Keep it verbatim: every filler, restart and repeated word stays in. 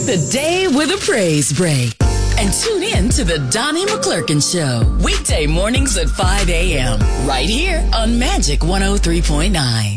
the day with a praise break. And tune in to the Donnie McClurkin Show, weekday mornings at five a.m. right here on Magic one oh three point nine.